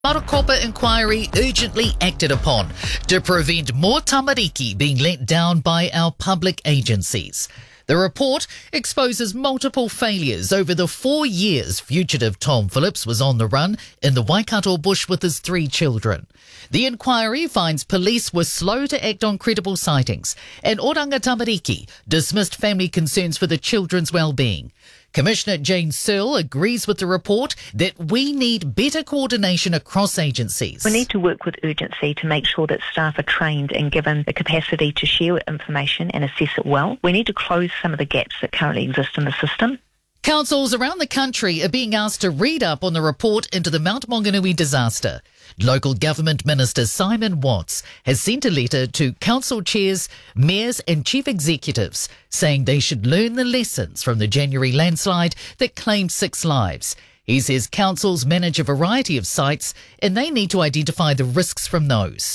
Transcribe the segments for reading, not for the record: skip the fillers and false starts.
Marakopa inquiry urgently acted upon to prevent more tamariki being let down by our public agencies. The report exposes multiple failures over the 4 years fugitive Tom Phillips was on the run in the Waikato bush with his 3 children. The inquiry finds police were slow to act on credible sightings, and Oranga Tamariki dismissed family concerns for the children's well-being. Commissioner Jane Searle agrees with the report that we need better coordination across agencies. We need to work with urgency to make sure that staff are trained and given the capacity to share information and assess it well. We need to close some of the gaps that currently exist in the system. Councils around the country are being asked to read up on the report into the Mount Maunganui disaster. Local Government Minister Simon Watts has sent a letter to council chairs, mayors and chief executives saying they should learn the lessons from the January landslide that claimed 6 lives. He says councils manage a variety of sites and they need to identify the risks from those.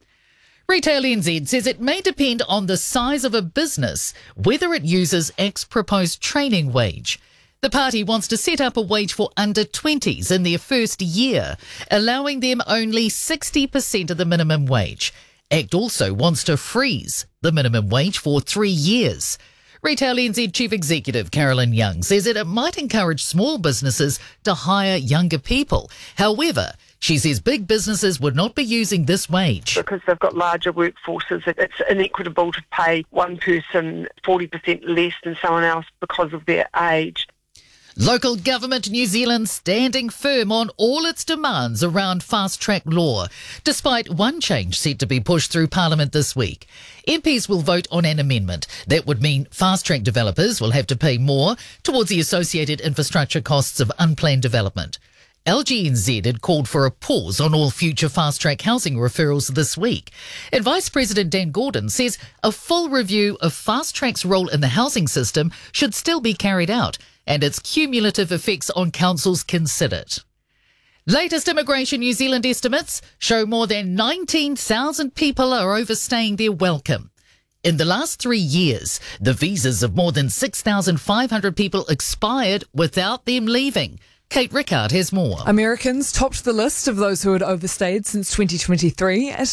Retail NZ says it may depend on the size of a business whether it uses Act's proposed training wage. The party wants to set up a wage for under 20s in their first year, allowing them only 60% of the minimum wage. Act also wants to freeze the minimum wage for 3 years. Retail NZ Chief Executive Carolyn Young says that it might encourage small businesses to hire younger people. However, she says big businesses would not be using this wage. Because they've got larger workforces, it's inequitable to pay one person 40% less than someone else because of their age. Local Government New Zealand standing firm on all its demands around fast-track law, despite one change set to be pushed through Parliament this week. MPs will vote on an amendment that would mean fast-track developers will have to pay more towards the associated infrastructure costs of unplanned development. LGNZ had called for a pause on all future fast-track housing referrals this week. And Vice President Dan Gordon says a full review of fast-track's role in the housing system should still be carried out and its cumulative effects on councils considered. Latest Immigration New Zealand estimates show more than 19,000 people are overstaying their welcome. In the last 3 years, the visas of more than 6,500 people expired without them leaving. Kate Rickard has more. Americans topped the list of those who had overstayed since 2023 at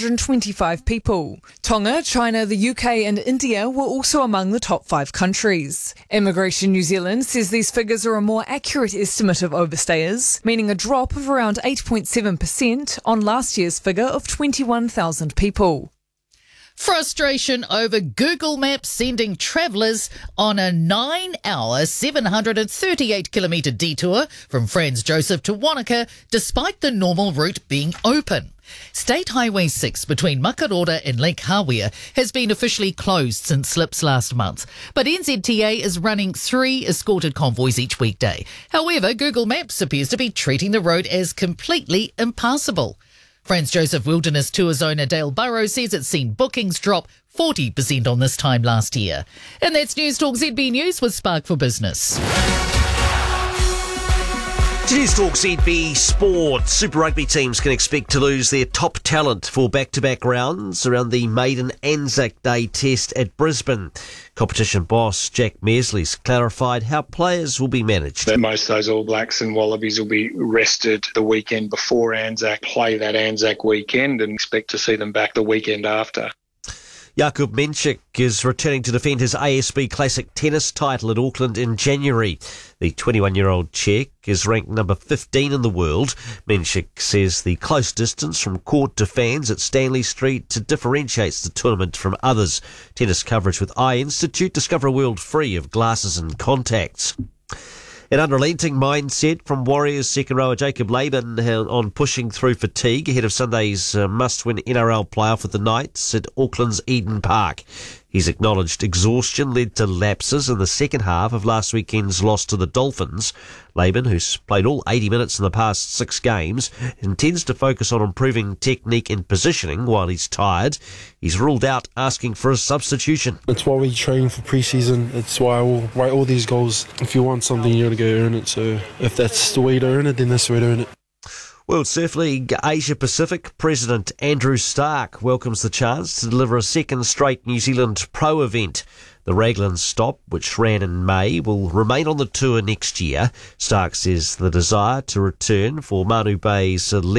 925 people. Tonga, China, the UK and India were also among the top 5 countries. Immigration New Zealand says these figures are a more accurate estimate of overstayers, meaning a drop of around 8.7% on last year's figure of 21,000 people. Frustration over Google Maps sending travellers on a 9-hour, 738-kilometre detour from Franz Josef to Wanaka, despite the normal route being open. State Highway 6 between Makarora and Lake Hawea has been officially closed since slips last month, but NZTA is running 3 escorted convoys each weekday. However, Google Maps appears to be treating the road as completely impassable. Franz Josef Wilderness Tours owner Dale Burrows says it's seen bookings drop 40% on this time last year. And that's News Talk ZB News with Spark for Business. News Talk ZB Sport. Super Rugby teams can expect to lose their top talent for back-to-back rounds around the maiden Anzac Day test at Brisbane. Competition boss Jack Mearsley's clarified how players will be managed. Most of those All Blacks and Wallabies will be rested the weekend before Anzac, play that Anzac weekend and expect to see them back the weekend after. Jakub Menchik is returning to defend his ASB Classic tennis title at Auckland in January. The 21-year-old Czech is ranked number 15 in the world. Menchik says the close distance from court to fans at Stanley Street differentiates the tournament from others. Tennis coverage with Eye Institute. Discover a world free of glasses and contacts. An unrelenting mindset from Warriors second rower Jacob Laban on pushing through fatigue ahead of Sunday's must-win NRL playoff with the Knights at Auckland's Eden Park. He's acknowledged exhaustion led to lapses in the second half of last weekend's loss to the Dolphins. Laban, who's played all 80 minutes in the past 6 games, intends to focus on improving technique and positioning while he's tired. He's ruled out asking for a substitution. It's why we train for pre-season. It's why I will write all these goals. If you want something, you got to go earn it. So if that's the way to earn it, then that's the way to earn it. World Surf League Asia Pacific President Andrew Stark welcomes the chance to deliver a second straight New Zealand Pro event. The Raglan stop, which ran in May, will remain on the tour next year. Stark says the desire to return for Manu Bay's